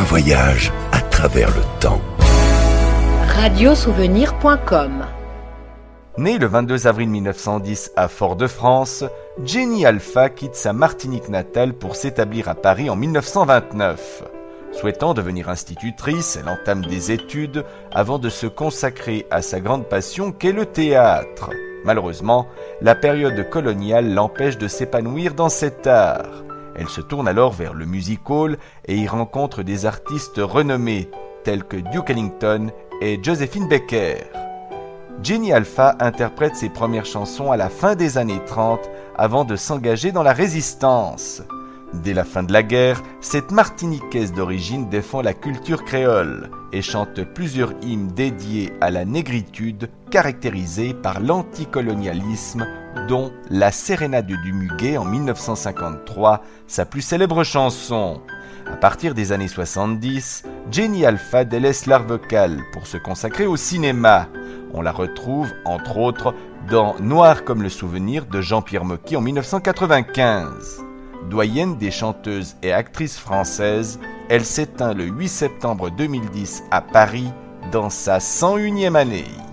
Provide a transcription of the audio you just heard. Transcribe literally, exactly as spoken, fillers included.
voyage à travers le temps. radiosouvenir point com. Née le vingt-deux avril mille neuf cent dix à Fort-de-France, Jenny Alpha quitte sa Martinique natale pour s'établir à Paris en mille neuf cent vingt-neuf. Souhaitant devenir institutrice, elle entame des études avant de se consacrer à sa grande passion qu'est le théâtre. Malheureusement, la période coloniale l'empêche de s'épanouir dans cet art. Elle se tourne alors vers le music-hall et y rencontre des artistes renommés tels que Duke Ellington et Joséphine Baker. Jenny Alpha interprète ses premières chansons à la fin des années trente avant de s'engager dans la résistance. Dès la fin de la guerre, cette Martiniquaise d'origine défend la culture créole et chante plusieurs hymnes dédiés à la négritude caractérisée par l'anticolonialisme, dont La Sérénade du Muguet en mille neuf cent cinquante-trois, sa plus célèbre chanson. À partir des années soixante-dix, Jenny Alpha délaisse l'art vocal pour se consacrer au cinéma. On la retrouve, entre autres, dans Noir comme le souvenir de Jean-Pierre Mocky en mille neuf cent quatre-vingt-quinze. Doyenne des chanteuses et actrices françaises, elle s'éteint le huit septembre deux mille dix à Paris dans sa cent unième année.